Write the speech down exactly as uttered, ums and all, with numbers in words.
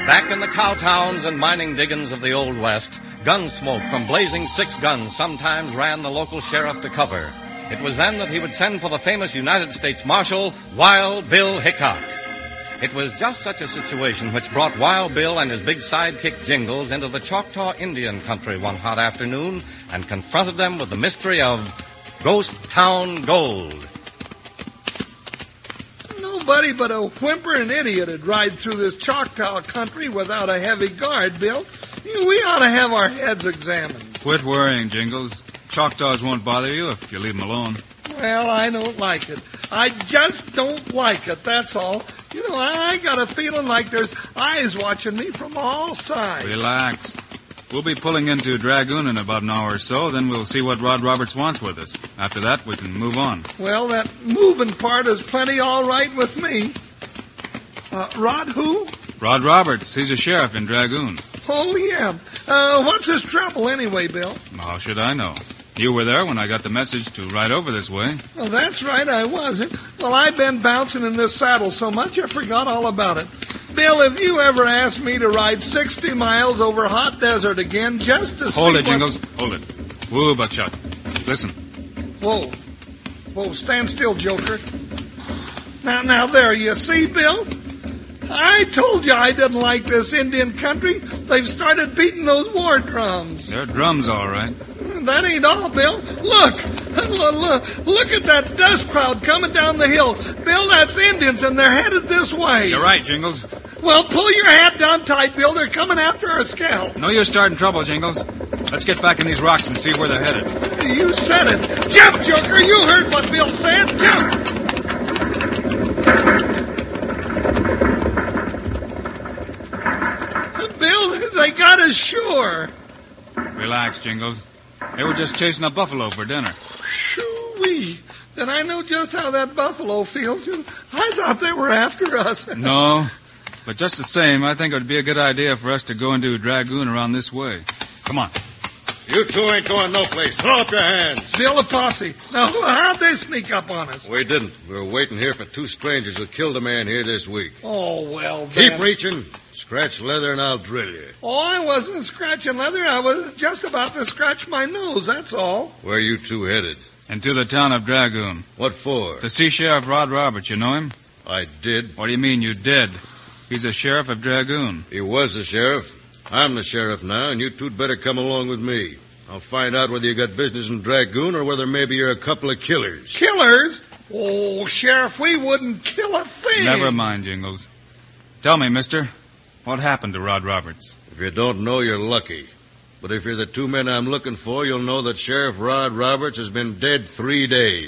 Back in the cow towns and mining diggings of the Old West, gun smoke from blazing six guns sometimes ran the local sheriff to cover. It was then that he would send for the famous United States Marshal, Wild Bill Hickok. It was just such a situation which brought Wild Bill and his big sidekick Jingles into the Choctaw Indian country one hot afternoon and confronted them with the mystery of Ghost Town Gold. Nobody but a whimpering idiot would ride through this Choctaw country without a heavy guard, Bill. We ought to have our heads examined. Quit worrying, Jingles. Choctaws won't bother you if you leave them alone. Well, I don't like it. I just don't like it, that's all. You know, I got a feeling like there's eyes watching me from all sides. Relax. We'll be pulling into Dragoon in about an hour or so, then we'll see what Rod Roberts wants with us. After that, we can move on. Well, that moving part is plenty all right with me. Uh, Rod who? Rod Roberts. He's a sheriff in Dragoon. Oh, yeah. Uh, what's his trouble anyway, Bill? How should I know? You were there when I got the message to ride over this way. Well, that's right, I was. Well, I've been bouncing in this saddle so much I forgot all about it. Bill, have you ever asked me to ride sixty miles over hot desert again just to see Hold it, what... Jingles. Hold it. Whoa, Buckshot. Listen. Whoa. Whoa, stand still, Joker. Now, now, there, you see, Bill? I told you I didn't like this Indian country. They've started beating those war drums. They're drums, all right. That ain't all, Bill. Look, look, look at that dust cloud coming down the hill. Bill, that's Indians, and they're headed this way. You're right, Jingles. Well, pull your hat down tight, Bill. They're coming after our scalp. No use starting trouble, Jingles. Let's get back in these rocks and see where they're headed. You said it. Jump, Joker. You heard what Bill said. Jump. Bill, they got us sure. Relax, Jingles. They were just chasing a buffalo for dinner. Shoo-wee. Then I know just how that buffalo feels. I thought they were after us. No, but just the same, I think it would be a good idea for us to go into Dragoon around this way. Come on. You two ain't going no place. Throw up your hands. Bill a posse. Now, how'd they sneak up on us? We didn't. We were waiting here for two strangers who killed a man here this week. Oh, well, then. Keep reaching. Scratch leather and I'll drill you. Oh, I wasn't scratching leather. I was just about to scratch my nose, that's all. Where are you two headed? Into the town of Dragoon. What for? To see Sheriff Rod Roberts. You know him? I did. What do you mean you did? He's a sheriff of Dragoon. He was the sheriff. I'm the sheriff now, and you two'd better come along with me. I'll find out whether you got business in Dragoon or whether maybe you're a couple of killers. Killers? Oh, Sheriff, we wouldn't kill a thing. Never mind, Jingles. Tell me, mister, what happened to Rod Roberts? If you don't know, you're lucky. But if you're the two men I'm looking for, you'll know that Sheriff Rod Roberts has been dead three days.